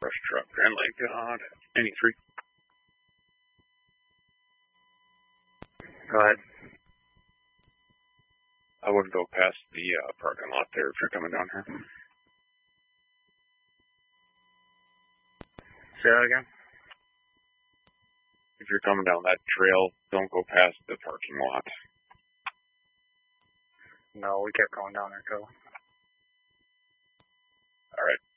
Brush truck, Grand Lake, God, any three. Go ahead. I wouldn't go past the parking lot there if you're coming down here. Say that again? If you're coming down that trail, don't go past the parking lot. No, we kept going down there, too. All right.